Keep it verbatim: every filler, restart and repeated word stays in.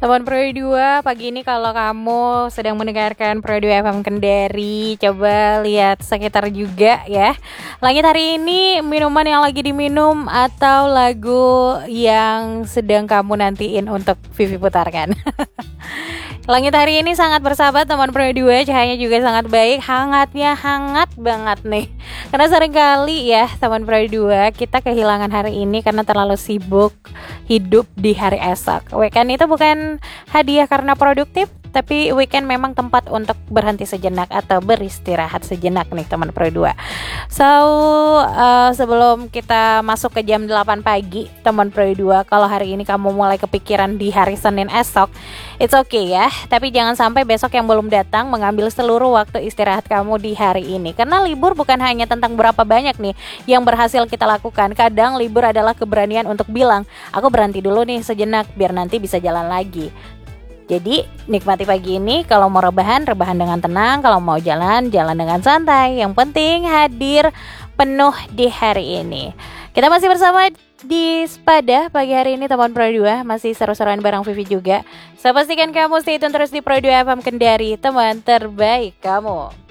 Teman Pro dua, pagi ini kalau kamu sedang mendengarkan Pro dua F M Kendari, coba lihat sekitar juga ya. Langit hari ini, minuman yang lagi diminum atau lagu yang sedang kamu nantiin untuk Vivi putarkan. Langit hari ini sangat bersahabat teman Pro dua, cahayanya juga sangat baik, hangatnya hangat banget nih. Karena seringkali ya teman Pro dua, kita kehilangan hari ini karena terlalu sibuk hidup di hari esok. Weekend itu bukan hadiah karena produktif, tapi weekend memang tempat untuk berhenti sejenak atau beristirahat sejenak nih teman Pro dua. So uh, sebelum kita masuk ke jam delapan pagi teman Pro dua, kalau hari ini kamu mulai kepikiran di hari Senin esok, it's okay ya, tapi jangan sampai besok yang belum datang mengambil seluruh waktu istirahat kamu di hari ini. Karena libur bukan hanya tentang berapa banyak nih yang berhasil kita lakukan. Kadang libur adalah keberanian untuk bilang, aku berhenti dulu nih sejenak biar nanti bisa jalan lagi. Jadi nikmati pagi ini, kalau mau rebahan, rebahan dengan tenang, kalau mau jalan, jalan dengan santai. Yang penting hadir penuh di hari ini. Kita masih bersama di Spada pagi hari ini teman Pro dua, masih seru-seruan bareng Vivi juga. Saya pastikan kamu stay tune terus di Pro dua F M Kendari, teman terbaik kamu.